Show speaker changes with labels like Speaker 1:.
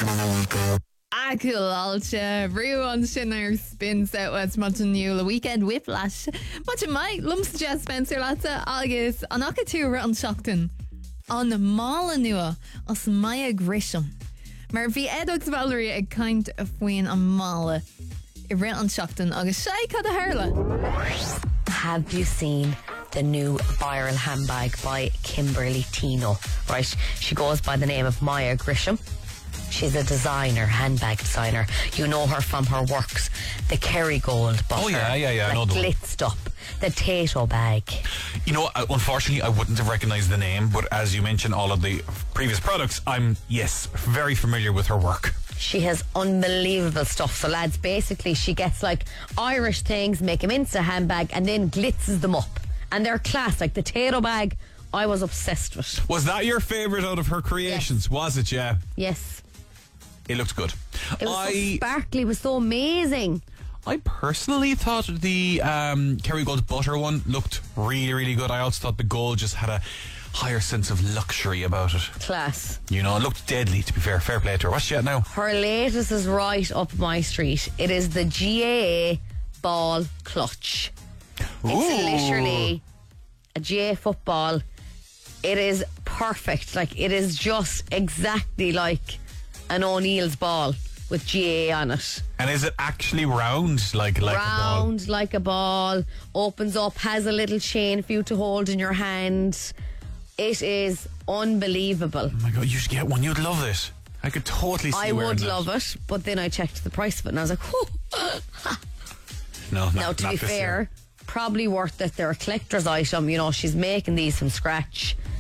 Speaker 1: Aculáilte riúan sin ar spin Southwest Mutton New le weekend whiplash. Much mai lumps Jazz Spencer lata agus an acha tú an seachtain an mála nua as Maya Grisham. Mar bhí Edox Valerie ag caint a faoin an mála I ri an seachtain agus sé cad a hairla.
Speaker 2: Have you seen the new viral handbag by Kimberly Tino? Right, she goes by the name of Maya Grisham. She's a designer, handbag designer. You know her from her works. The Kerrygold butter.
Speaker 3: Oh, yeah, I know
Speaker 2: the
Speaker 3: the one.
Speaker 2: Glitzed up. The Tato bag.
Speaker 3: You know, unfortunately, I wouldn't have recognised the name, but as you mentioned all of the previous products, I'm, yes, very familiar with her work.
Speaker 2: She has unbelievable stuff. So lads, basically she gets like Irish things, make them into a handbag and then glitzes them up. And they're class. Like the Tato bag, I was obsessed with.
Speaker 3: Was that your favourite out of her creations?
Speaker 2: Yes.
Speaker 3: Was it, yeah?
Speaker 2: Yes.
Speaker 3: It looked good.
Speaker 2: It was so sparkly, it was so amazing.
Speaker 3: I personally thought the Kerrygold butter one looked really, really good. I also thought the gold just had a higher sense of luxury about it.
Speaker 2: Class.
Speaker 3: You know, it looked deadly, to be fair. Fair play to her. What's she at now?
Speaker 2: Her latest is right up my street. It is the GAA ball clutch. It's literally a GAA football. It is perfect. Like, it is just exactly like an O'Neill's ball with GAA on it.
Speaker 3: And is it actually round like a ball?
Speaker 2: Round like a ball, opens up, has a little chain for you to hold in your hand. It is unbelievable.
Speaker 3: Oh my God, you should get one. You'd love this. I could totally see
Speaker 2: I
Speaker 3: wearing
Speaker 2: would
Speaker 3: that.
Speaker 2: love it, but then I checked the price of it and I was like, whew.
Speaker 3: No,
Speaker 2: Now,
Speaker 3: not
Speaker 2: to be
Speaker 3: this
Speaker 2: fair,
Speaker 3: year.
Speaker 2: probably worth it. They're a collector's item. You know, she's making these from scratch.